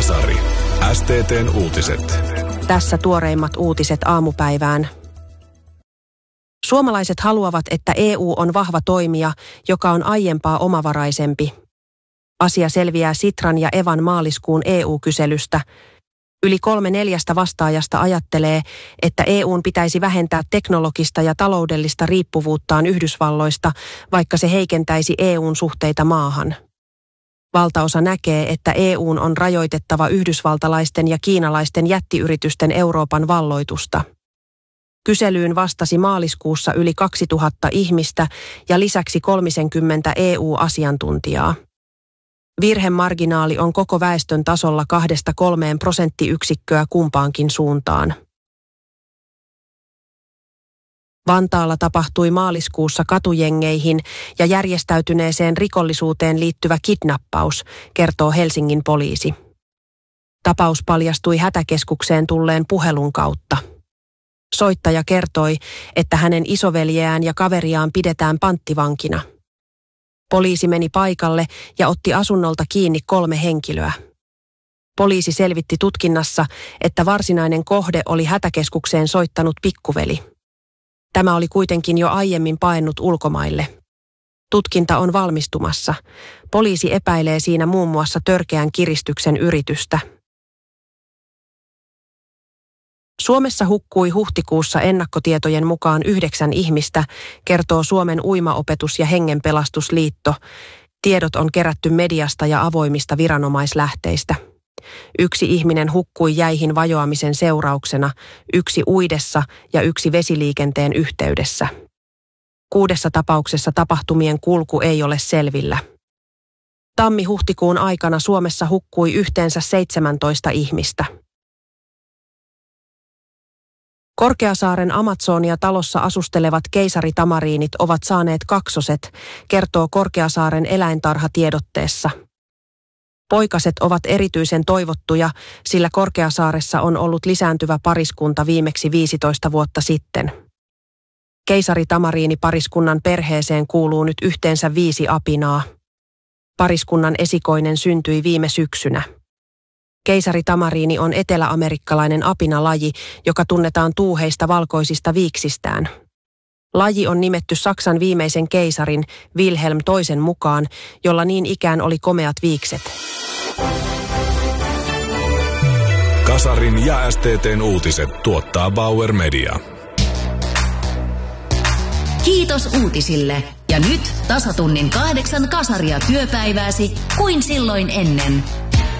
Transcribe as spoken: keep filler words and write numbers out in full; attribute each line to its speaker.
Speaker 1: Kasari. S T T:n uutiset.
Speaker 2: Tässä tuoreimmat uutiset aamupäivään. Suomalaiset haluavat, että E U on vahva toimija, joka on aiempaa omavaraisempi. Asia selviää Sitran ja Evan maaliskuun E U-kyselystä. Yli kolme neljästä vastaajasta ajattelee, että E U:n pitäisi vähentää teknologista ja taloudellista riippuvuuttaan Yhdysvalloista, vaikka se heikentäisi E U:n suhteita maahan. Valtaosa näkee, että E U:n on rajoitettava yhdysvaltalaisten ja kiinalaisten jättiyritysten Euroopan valloitusta. Kyselyyn vastasi maaliskuussa yli kaksituhatta ihmistä ja lisäksi kolmekymmentä E U-asiantuntijaa. Virhemarginaali on koko väestön tasolla kahdesta kolmeen prosenttiyksikköä kumpaankin suuntaan. Vantaalla tapahtui maaliskuussa katujengeihin ja järjestäytyneeseen rikollisuuteen liittyvä kidnappaus, kertoo Helsingin poliisi. Tapaus paljastui hätäkeskukseen tulleen puhelun kautta. Soittaja kertoi, että hänen isoveljeään ja kaveriaan pidetään panttivankina. Poliisi meni paikalle ja otti asunnolta kiinni kolme henkilöä. Poliisi selvitti tutkinnassa, että varsinainen kohde oli hätäkeskukseen soittanut pikkuveli. Tämä oli kuitenkin jo aiemmin paennut ulkomaille. Tutkinta on valmistumassa. Poliisi epäilee siinä muun muassa törkeän kiristyksen yritystä. Suomessa hukkui huhtikuussa ennakkotietojen mukaan yhdeksän ihmistä, kertoo Suomen uimaopetus- ja hengenpelastusliitto. Tiedot on kerätty mediasta ja avoimista viranomaislähteistä. Yksi ihminen hukkui jäihin vajoamisen seurauksena, yksi uidessa ja yksi vesiliikenteen yhteydessä. Kuudessa tapauksessa tapahtumien kulku ei ole selvillä. Tammi-huhtikuun aikana Suomessa hukkui yhteensä seitsemäntoista ihmistä. Korkeasaaren Amazonia-talossa asustelevat keisaritamariinit ovat saaneet kaksoset, kertoo Korkeasaaren eläintarhatiedotteessa. Poikaset ovat erityisen toivottuja, sillä Korkeasaaressa on ollut lisääntyvä pariskunta viimeksi viisitoista vuotta sitten. Keisaritamariinipariskunnan perheeseen kuuluu nyt yhteensä viisi apinaa. Pariskunnan esikoinen syntyi viime syksynä. Keisaritamariini on eteläamerikkalainen apinalaji, joka tunnetaan tuuheista valkoisista viiksistään. Laji on nimetty Saksan viimeisen keisarin Wilhelm toisen mukaan, jolla niin ikään oli komeat viikset.
Speaker 1: Kasarin ja S T T:n uutiset tuottaa Bauer Media.
Speaker 3: Kiitos uutisille. Ja nyt tasatunnin kahdeksan kasaria työpäivääsi kuin silloin ennen.